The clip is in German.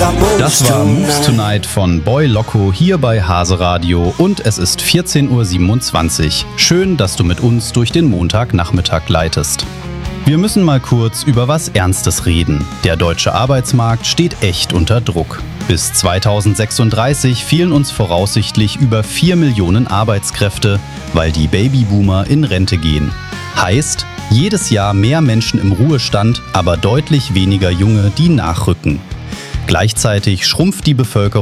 Das war Moves Tonight von Boy Loco hier bei Hase Radio und es ist 14.27 Uhr. Schön, dass du mit uns durch den Montagnachmittag leitest. Wir müssen mal kurz über was Ernstes reden. Der deutsche Arbeitsmarkt steht echt unter Druck. Bis 2036 fehlen uns voraussichtlich über 4 Millionen Arbeitskräfte, weil die Babyboomer in Rente gehen. Heißt, jedes Jahr mehr Menschen im Ruhestand, aber deutlich weniger Junge, die nachrücken. Gleichzeitig schrumpft die Bevölkerung